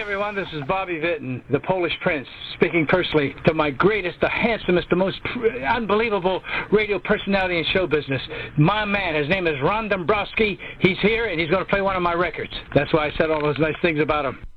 everyone, this is Bobby Vinton, the Polish Prince, speaking personally to my greatest, the handsomest, the most unbelievable radio personality in show business. My man, his name is Ron Dombrowski. He's here, and he's going to play one of my records. That's why I said all those nice things about him.